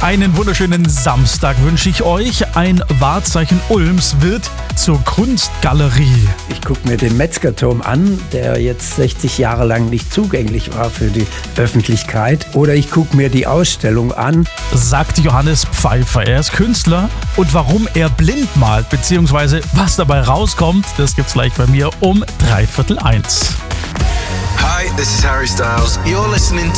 Einen wunderschönen Samstag wünsche ich euch. Ein Wahrzeichen Ulms wird zur Kunstgalerie. Ich gucke mir den Metzgerturm an, der jetzt 60 Jahre lang nicht zugänglich war für die Öffentlichkeit. Oder ich gucke mir die Ausstellung an. Sagt Johannes Pfeiffer. Er ist Künstler und warum er blind malt, beziehungsweise was dabei rauskommt, das gibt's gleich bei mir um 1:15. Hi, this is Harry Styles. You're listening